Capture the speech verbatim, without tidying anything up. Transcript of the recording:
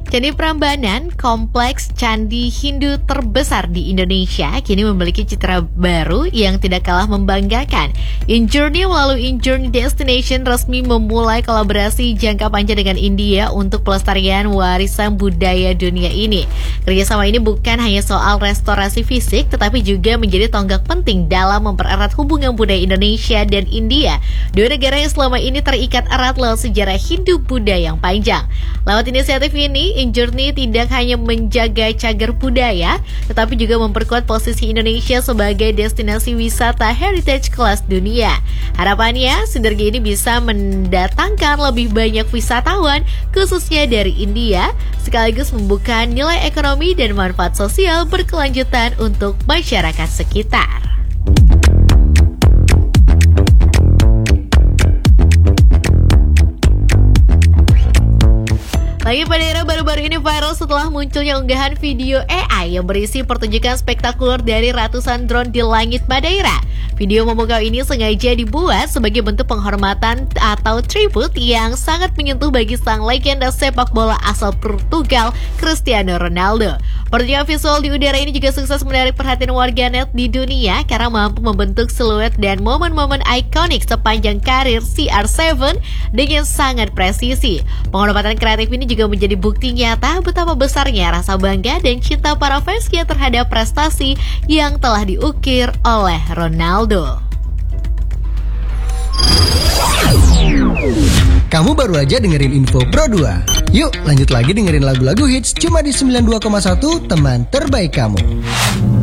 Candi Prambanan, kompleks candi Hindu terbesar di Indonesia, kini memiliki citra baru yang tidak kalah membanggakan. InJourney melalui InJourney Destination resmi memulai kolaborasi jangka panjang dengan India untuk pelestarian warisan budaya dunia ini. Kerjasama ini bukan hanya soal restorasi fisik, tetapi juga menjadi tonggak penting dalam mempererat hubungan budaya Indonesia dan India, dua negara yang selama ini terikat erat lewat sejarah Hindu-Buddha yang panjang. Lewat inisiatif ini, InJourney tidak hanya menjaga cagar budaya, tetapi juga memperkuat posisi Indonesia sebagai destinasi wisata heritage kelas dunia. Harapannya, sinergi ini bisa mendatangkan lebih banyak wisatawan, khususnya dari India, sekaligus membuka nilai ekonomi dan manfaat sosial berkelanjutan untuk masyarakat sekitar. Lagi pada era baru-baru ini viral setelah munculnya unggahan video A I yang berisi pertunjukan spektakuler dari ratusan drone di langit Madeira. Video memukau ini sengaja dibuat sebagai bentuk penghormatan atau tribute yang sangat menyentuh bagi sang legenda sepak bola asal Portugal, Cristiano Ronaldo. Pertunjukan visual di udara ini juga sukses menarik perhatian warganet di dunia karena mampu membentuk siluet dan momen-momen ikonik sepanjang karir C R tujuh dengan sangat presisi. Penghormatan kreatif ini juga menjadi bukti nyata betapa besarnya rasa bangga dan cinta para fansnya terhadap prestasi yang telah diukir oleh Ronaldo. Kamu baru aja dengerin Info Pro dua. Yuk lanjut lagi dengerin lagu-lagu hits cuma di sembilan puluh dua koma satu teman terbaik kamu.